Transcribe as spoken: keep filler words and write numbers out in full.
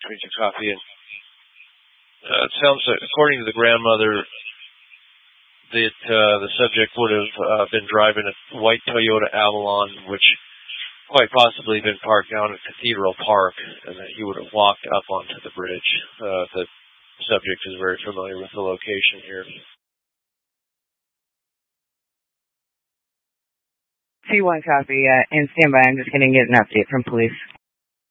twenty-two copy. And, uh, it sounds like, according to the grandmother, that uh, the subject would have uh, been driving a white Toyota Avalon, which quite possibly been parked down at Cathedral Park, and that he would have walked up onto the bridge. Uh, the subject is very familiar with the location here. C one copy, uh, and stand by. I'm just going to get an update from police.